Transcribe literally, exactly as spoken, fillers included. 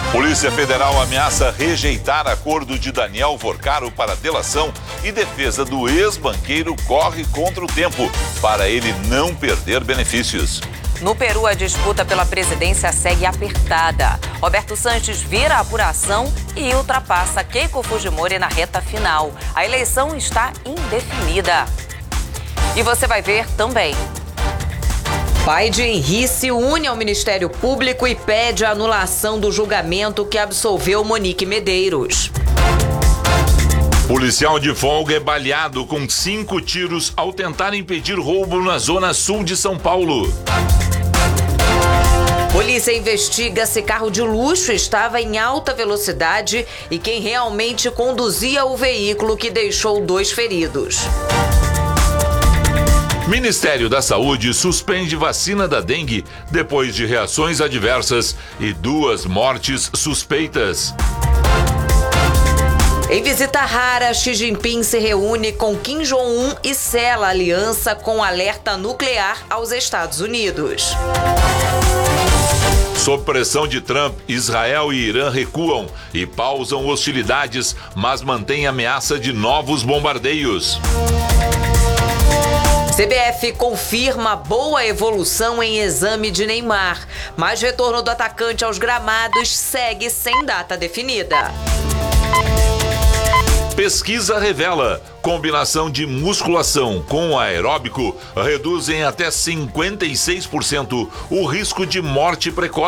Polícia Federal ameaça rejeitar acordo de Daniel Vorcaro para delação e defesa do ex-banqueiro corre contra o tempo para ele não perder benefícios. No Peru, a disputa pela presidência segue apertada. Roberto Sanches vira a apuração e ultrapassa Keiko Fujimori na reta final. A eleição está indefinida. E você vai ver também. Pai de Henri se une ao Ministério Público e pede a anulação do julgamento que absolveu Monique Medeiros. Policial de folga é baleado com cinco tiros ao tentar impedir roubo na zona sul de São Paulo. Polícia investiga se carro de luxo estava em alta velocidade e quem realmente conduzia o veículo que deixou dois feridos. Ministério da Saúde suspende vacina da dengue depois de reações adversas e duas mortes suspeitas. Em visita rara, Xi Jinping se reúne com Kim Jong-un e sela aliança com alerta nuclear aos Estados Unidos. Sob pressão de Trump, Israel e Irã recuam e pausam hostilidades, mas mantêm ameaça de novos bombardeios. C B F confirma boa evolução em exame de Neymar, mas retorno do atacante aos gramados segue sem data definida. Pesquisa revela: combinação de musculação com aeróbico reduzem até cinquenta e seis por cento o risco de morte precoce.